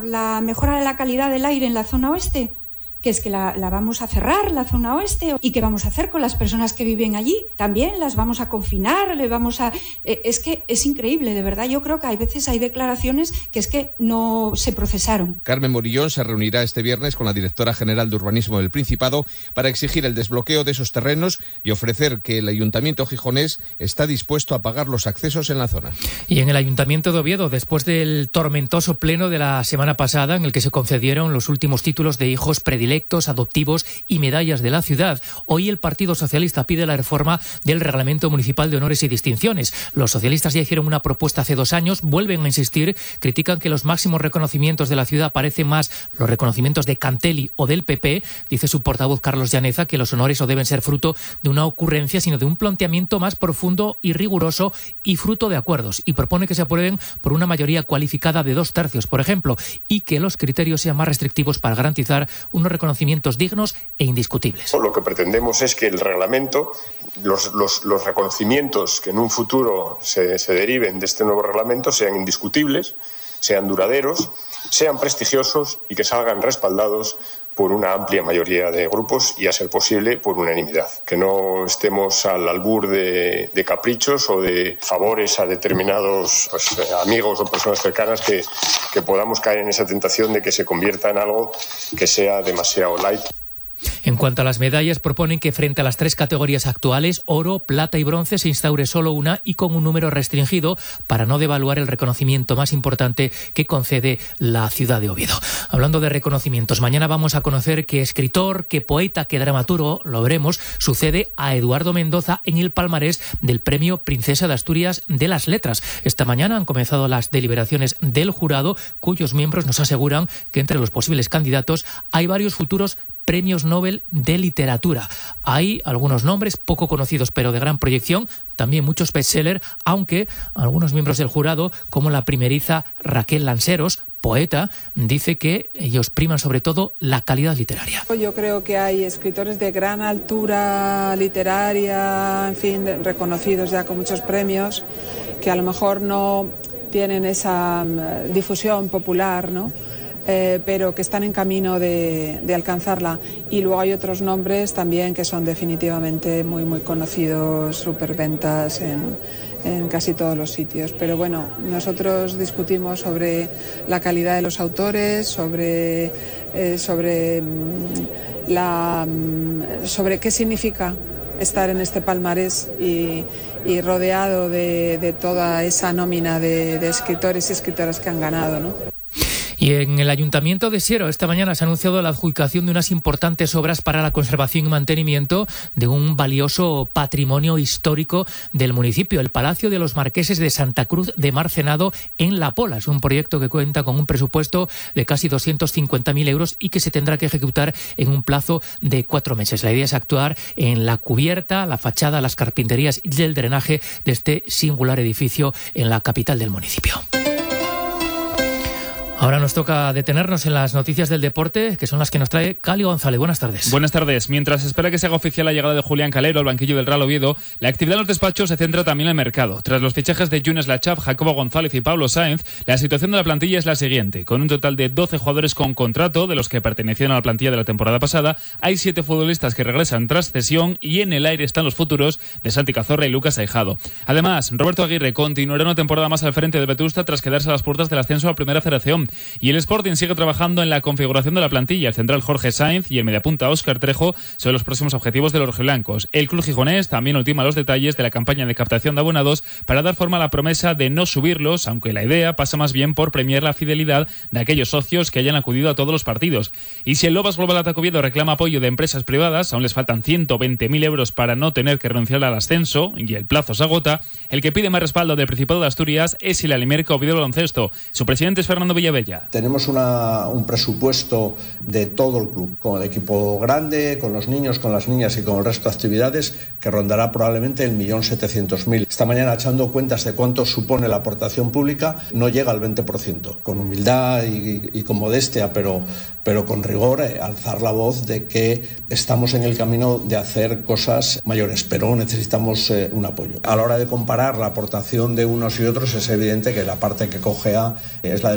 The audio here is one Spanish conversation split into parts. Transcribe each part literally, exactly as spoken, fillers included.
por la mejora de la calidad del aire en la zona oeste, que es que la, la vamos a cerrar, la zona oeste, y qué vamos a hacer con las personas que viven allí. También las vamos a confinar, le vamos a... Eh, es que es increíble, de verdad. Yo creo que hay veces hay declaraciones que es que no se procesaron. Carmen Morillón se reunirá este viernes con la directora general de Urbanismo del Principado para exigir el desbloqueo de esos terrenos y ofrecer que el Ayuntamiento gijonés está dispuesto a pagar los accesos en la zona. Y en el Ayuntamiento de Oviedo, después del tormentoso pleno de la semana pasada en el que se concedieron los últimos títulos de hijos predilectos, adoptivos y medallas de la ciudad, hoy el Partido Socialista pide la reforma del Reglamento Municipal de Honores y Distinciones. Los socialistas ya hicieron una propuesta hace dos años, vuelven a insistir, critican que los máximos reconocimientos de la ciudad parecen más los reconocimientos de Cantelli o del P P. Dice su portavoz Carlos Llaneza que los honores no deben ser fruto de una ocurrencia, sino de un planteamiento más profundo y riguroso y fruto de acuerdos, y propone que se aprueben por una mayoría cualificada de dos tercios, por ejemplo, y que los criterios sean más restrictivos para garantizar unos reconocimientos dignos e indiscutibles. Lo que pretendemos es que el reglamento, los, los, los reconocimientos que en un futuro se, se deriven de este nuevo reglamento sean indiscutibles, sean duraderos, sean prestigiosos y que salgan respaldados por una amplia mayoría de grupos y, a ser posible, por unanimidad. Que no estemos al albur de, de caprichos o de favores a determinados pues, amigos o personas cercanas que, que podamos caer en esa tentación de que se convierta en algo que sea demasiado light. En cuanto a las medallas, proponen que frente a las tres categorías actuales, oro, plata y bronce, se instaure solo una y con un número restringido para no devaluar el reconocimiento más importante que concede la ciudad de Oviedo. Hablando de reconocimientos, mañana vamos a conocer qué escritor, qué poeta, qué dramaturgo, lo veremos, sucede a Eduardo Mendoza en el palmarés del Premio Princesa de Asturias de las Letras. Esta mañana han comenzado las deliberaciones del jurado, cuyos miembros nos aseguran que entre los posibles candidatos hay varios futuros premios Nobel de literatura. Hay algunos nombres poco conocidos pero de gran proyección, también muchos bestsellers, aunque algunos miembros del jurado, como la primeriza Raquel Lanceros, poeta, dice que ellos priman sobre todo la calidad literaria. Yo creo que hay escritores de gran altura literaria, en fin, reconocidos ya con muchos premios, que a lo mejor no tienen esa difusión popular, ¿no? Eh, pero que están en camino de, de alcanzarla. Y luego hay otros nombres también que son definitivamente muy muy conocidos, superventas en, en casi todos los sitios. Pero bueno, nosotros discutimos sobre la calidad de los autores, sobre, eh, sobre, la, sobre qué significa estar en este palmarés y, y rodeado de, de toda esa nómina de, de escritores y escritoras que han ganado, ¿no? Y en el Ayuntamiento de Siero esta mañana se ha anunciado la adjudicación de unas importantes obras para la conservación y mantenimiento de un valioso patrimonio histórico del municipio, el Palacio de los Marqueses de Santa Cruz de Marcenado en La Pola. Es un proyecto que cuenta con un presupuesto de casi doscientos cincuenta mil euros y que se tendrá que ejecutar en un plazo de cuatro meses. La idea es actuar en la cubierta, la fachada, las carpinterías y el drenaje de este singular edificio en la capital del municipio. Ahora nos toca detenernos en las noticias del deporte, que son las que nos trae Cali González. Buenas tardes. Buenas tardes. Mientras se espera que se haga oficial la llegada de Julián Calero al banquillo del Real Oviedo, la actividad en los despachos se centra también en el mercado. Tras los fichajes de Younes Lachaf, Jacobo González y Pablo Sáenz, la situación de la plantilla es la siguiente. Con un total de doce jugadores con contrato, de los que pertenecían a la plantilla de la temporada pasada, hay siete futbolistas que regresan tras cesión y en el aire están los futuros de Santi Cazorla y Lucas Aijado. Además, Roberto Aguirre continuará una temporada más al frente de Vetusta tras quedarse a las puertas del ascenso a Primera Federación. Y el Sporting sigue trabajando en la configuración de la plantilla. El central Jorge Sainz y el mediapunta Óscar Trejo son los próximos objetivos de los rojiblancos. El club gijonés también ultima los detalles de la campaña de captación de abonados para dar forma a la promesa de no subirlos, aunque la idea pasa más bien por premiar la fidelidad de aquellos socios que hayan acudido a todos los partidos. Y si el Lobas Global Ataque Oviedo reclama apoyo de empresas privadas, aún les faltan ciento veinte mil euros para no tener que renunciar al ascenso y el plazo se agota. El que pide más respaldo del Principado de Asturias es el Alimerca Oviedo Baloncesto. Su presidente es Fernando Villavella. Tenemos una un presupuesto de todo el club, con el equipo grande, con los niños, con las niñas y con el resto de actividades, que rondará probablemente el millón setecientos mil. Esta mañana, echando cuentas de cuánto supone la aportación pública, no llega al veinte por ciento. Con humildad y, y con modestia, pero, pero con rigor, eh, alzar la voz de que estamos en el camino de hacer cosas mayores, pero necesitamos eh, un apoyo. A la hora de comparar la aportación de unos y otros, es evidente que la parte que cojea es la del Principado.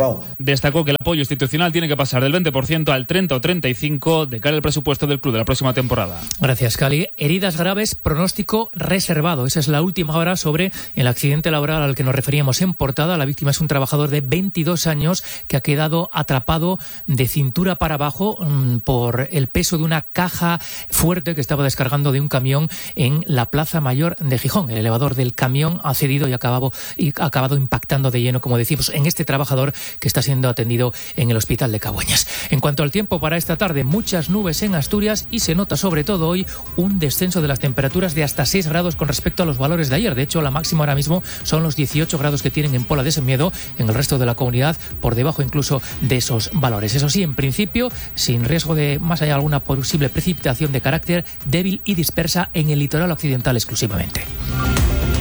aprobado. Destacó que el apoyo institucional tiene que pasar del veinte por ciento al treinta o treinta y cinco por ciento de cara al presupuesto del club de la próxima temporada. Gracias, Cali. Heridas graves, pronóstico reservado. Esa es la última hora sobre el accidente laboral al que nos referíamos en portada. La víctima es un trabajador de veintidós años que ha quedado atrapado de cintura para abajo mmm, por el peso de una caja fuerte que estaba descargando de un camión en la Plaza Mayor de Gijón. El elevador del camión ha cedido y ha acabado, y ha acabado impactando de lleno, como decimos, en este trabajador que está siendo atendido en el hospital de Cabueñas. En cuanto al tiempo para esta tarde, muchas nubes en Asturias y se nota sobre todo hoy un descenso de las temperaturas de hasta seis grados con respecto a los valores de ayer. De hecho, la máxima ahora mismo son los dieciocho grados que tienen en Pola de Semiedo, en el resto de la comunidad por debajo incluso de esos valores. Eso sí, en principio, sin riesgo de más allá alguna posible precipitación de carácter débil y dispersa en el litoral occidental exclusivamente.